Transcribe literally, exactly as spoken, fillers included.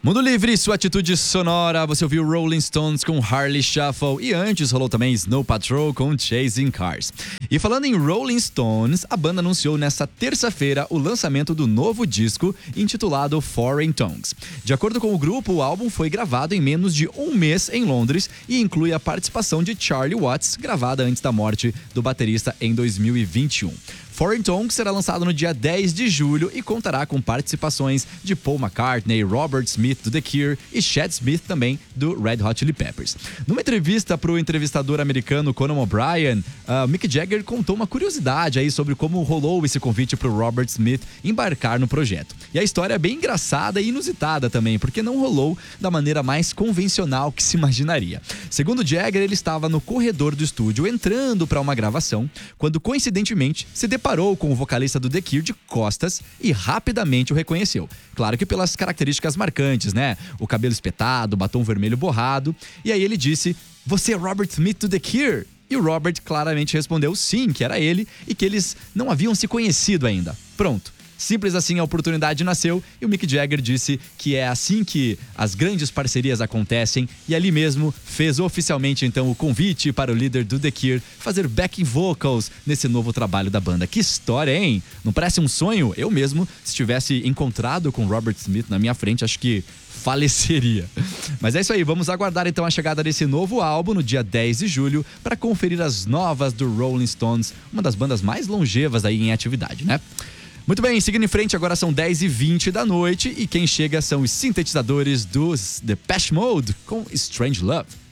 Mundo Livre, sua atitude sonora. Você ouviu Rolling Stones com Harley Shuffle e antes rolou também Snow Patrol com Chasing Cars. E falando em Rolling Stones, a banda anunciou nesta terça-feira o lançamento do novo disco intitulado Foreign Tongues. De acordo com o grupo, o álbum foi gravado em menos de um mês em Londres e inclui a participação de Charlie Watts, gravada antes da morte do baterista em dois mil e vinte e um. Foreign Tongues será lançado no dia dez de julho e contará com participações de Paul McCartney, Robert Smith do The Cure e Chad Smith também do Red Hot Chili Peppers. Numa entrevista para o entrevistador americano Conan O'Brien, uh, Mick Jagger contou uma curiosidade aí sobre como rolou esse convite para o Robert Smith embarcar no projeto. E a história é bem engraçada e inusitada também, porque não rolou da maneira mais convencional que se imaginaria. Segundo Jagger, ele estava no corredor do estúdio entrando para uma gravação, quando coincidentemente se deparou com o vocalista do The Cure de costas e rapidamente o reconheceu. Claro que pelas características marcantes, né? O cabelo espetado, o batom vermelho borrado. E aí ele disse: "Você é Robert Smith do The Cure?" E o Robert claramente respondeu sim, que era ele e que eles não haviam se conhecido ainda. Pronto. Simples assim, a oportunidade nasceu e o Mick Jagger disse que é assim que as grandes parcerias acontecem e ali mesmo fez oficialmente então o convite para o líder do The Cure fazer backing vocals nesse novo trabalho da banda. Que história, hein? Não parece um sonho? Eu mesmo, se tivesse encontrado com Robert Smith na minha frente, acho que faleceria. Mas é isso aí, vamos aguardar então a chegada desse novo álbum no dia dez de julho para conferir as novas do Rolling Stones, uma das bandas mais longevas aí em atividade, né? Muito bem, seguindo em frente, agora são dez e vinte da noite e quem chega são os sintetizadores dos Depeche Mode com Strange Love.